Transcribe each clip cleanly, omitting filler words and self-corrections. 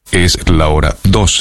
Es la hora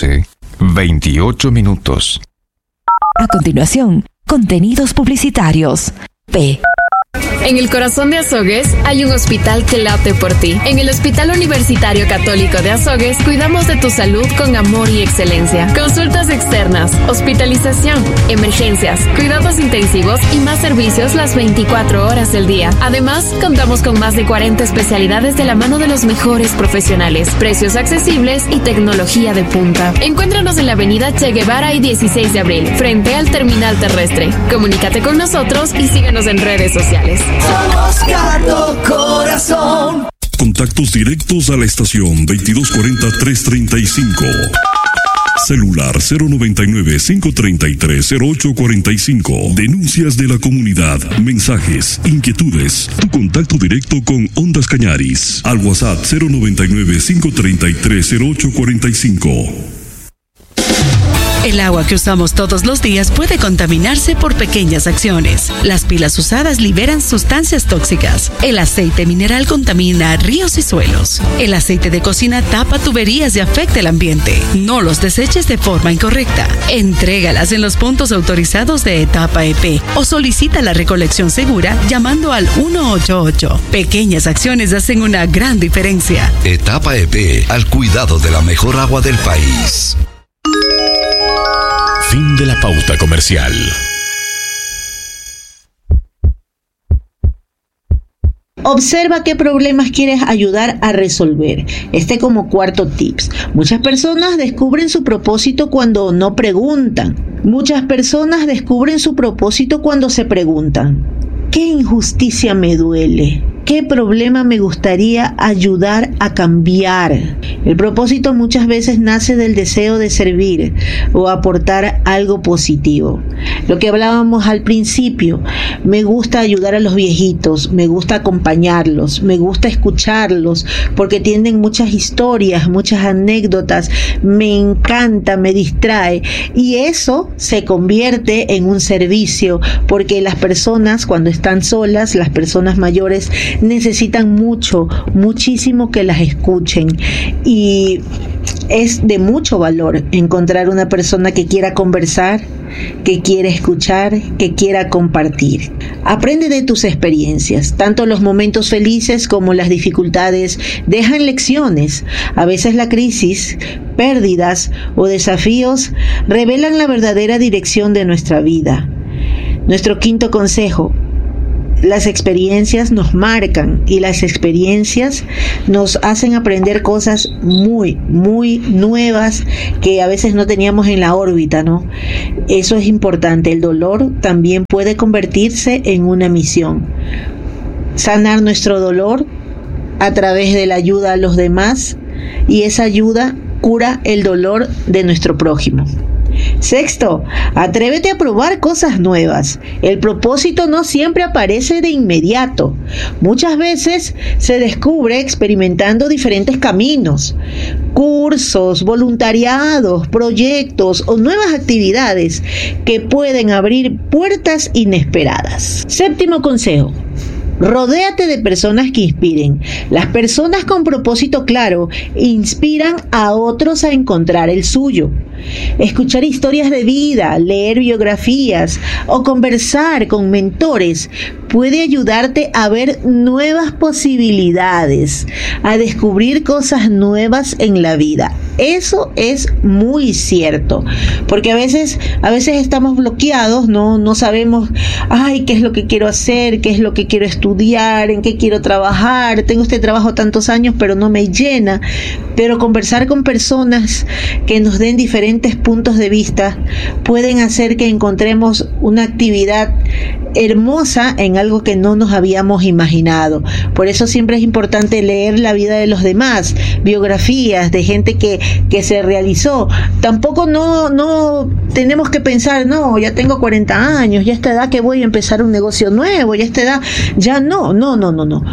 12:28. A continuación, contenidos publicitarios. P. En el corazón de Azogues hay un hospital que late por ti. En el Hospital Universitario Católico de Azogues cuidamos de tu salud con amor y excelencia. Consultas externas, hospitalización, emergencias, cuidados intensivos y más servicios las 24 horas del día. Además, contamos con más de 40 especialidades de la mano de los mejores profesionales, precios accesibles y tecnología de punta. Encuéntranos en la avenida Che Guevara y 16 de abril, frente al terminal terrestre. Comunícate con nosotros y síguenos en redes sociales. Somos Cardo Corazón. Contactos directos a la estación 2240-335. Celular 099-533-0845. Denuncias de la comunidad, mensajes, inquietudes. Tu contacto directo con Ondas Cañaris. Al WhatsApp 099-533-0845. El agua que usamos todos los días puede contaminarse por pequeñas acciones. Las pilas usadas liberan sustancias tóxicas. El aceite mineral contamina ríos y suelos. El aceite de cocina tapa tuberías y afecta el ambiente. No los deseches de forma incorrecta. Entrégalas en los puntos autorizados de Etapa EP o solicita la recolección segura llamando al 188. Pequeñas acciones hacen una gran diferencia. Etapa EP, al cuidado de la mejor agua del país. Fin de la pauta comercial. Observa qué problemas quieres ayudar a resolver. Como cuarto tips. Muchas personas descubren su propósito cuando no preguntan. Muchas personas descubren su propósito cuando se preguntan: ¿qué injusticia me duele? ¿Qué problema me gustaría ayudar a cambiar? El propósito muchas veces nace del deseo de servir o aportar algo positivo. Lo que hablábamos al principio, me gusta ayudar a los viejitos, me gusta acompañarlos, me gusta escucharlos porque tienen muchas historias, muchas anécdotas, me encanta, me distrae y eso se convierte en un servicio porque las personas cuando están solas, las personas mayores necesitan muchísimo que las escuchen y es de mucho valor encontrar una persona que quiera conversar, que quiera escuchar, que quiera compartir. Aprende de tus experiencias, tanto los momentos felices como las dificultades dejan lecciones. A veces la crisis, pérdidas o desafíos revelan la verdadera dirección de nuestra vida. Nuestro quinto consejo: las experiencias nos marcan y las experiencias nos hacen aprender cosas muy nuevas que a veces no teníamos en la órbita, ¿no? Eso es importante. El dolor también puede convertirse en una misión. Sanar nuestro dolor a través de la ayuda a los demás y esa ayuda cura el dolor de nuestro prójimo. Sexto, atrévete a probar cosas nuevas. El propósito no siempre aparece de inmediato. Muchas veces se descubre experimentando diferentes caminos, cursos, voluntariados, proyectos o nuevas actividades que pueden abrir puertas inesperadas. Séptimo consejo: rodéate de personas que inspiren. Las personas con propósito claro inspiran a otros a encontrar el suyo. Escuchar historias de vida, leer biografías o conversar con mentores puede ayudarte a ver nuevas posibilidades, a descubrir cosas nuevas en la vida. Eso es muy cierto, porque a veces estamos bloqueados, no sabemos, qué es lo que quiero hacer, qué es lo que quiero estudiar, en qué quiero trabajar, tengo este trabajo tantos años pero no me llena. Pero conversar con personas que nos den diferentes puntos de vista pueden hacer que encontremos una actividad hermosa en algo que no nos habíamos imaginado. Por eso siempre es importante leer la vida de los demás, biografías de gente que se realizó. Tampoco no tenemos que pensar, ya tengo 40 años, ya a esta edad que voy a empezar un negocio nuevo, ya a esta edad, ya no.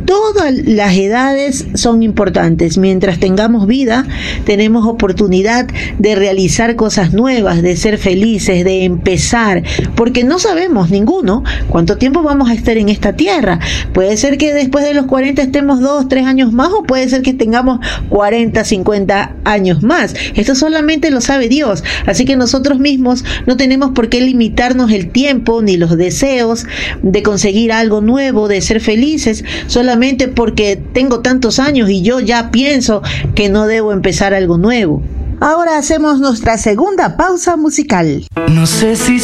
Todas las edades son importantes. Mientras tengamos vida, tenemos oportunidad de realizar cosas nuevas, de ser felices, de empezar, porque no sabemos ninguno cuánto tiempo vamos a estar en esta tierra. Puede ser que después de los 40 estemos 2, 3 años más, o puede ser que tengamos 40, 50 años más. Esto solamente lo sabe Dios. Así que nosotros mismos no tenemos por qué limitarnos el tiempo ni los deseos de conseguir algo nuevo, de ser felices, solamente porque tengo tantos años y yo ya pienso que no debo empezar algo nuevo. Ahora hacemos nuestra segunda pausa musical. No sé si